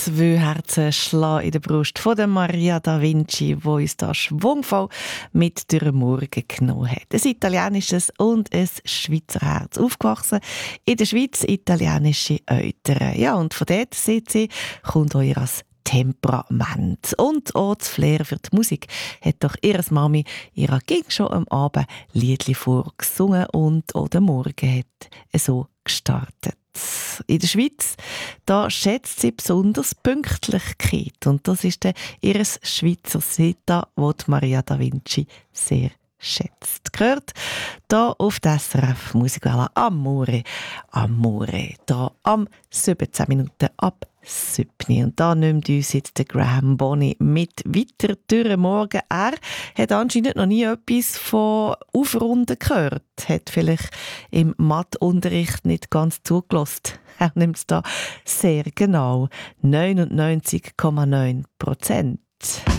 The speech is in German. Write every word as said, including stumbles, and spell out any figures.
Zwei Herzen schlagen in der Brust von der Maria da Vinci, wo uns da schwungvoll mit durch den Morgen genommen hat. Ein italienisches und ein Schweizer Herz. Aufgewachsen in der Schweiz, italienische Eltern. Ja, und von dort, seht ihr, kommt euer Temperament. Und auch das Flair für die Musik hat doch ihre Mami ihrer ging schon am Abend Liedli vorgesungen und auch der Morgen hat so gestartet. In der Schweiz, da schätzt sie besonders Pünktlichkeit. Und das ist der ihres Schweizer Seta, wo die Maria da Vinci sehr schätzt. Gehört da auf der S R F Musikwelle Amore, Amore, da am siebzehn Minuten ab sieben. Und da nimmt uns jetzt der Graham Bonny mit weiter durch den Morgen. Er hat anscheinend noch nie etwas von Aufrunden gehört. Hat vielleicht im Matheunterricht nicht ganz zugelassen. Er nimmt es da sehr genau. neunundneunzig Komma neun Prozent.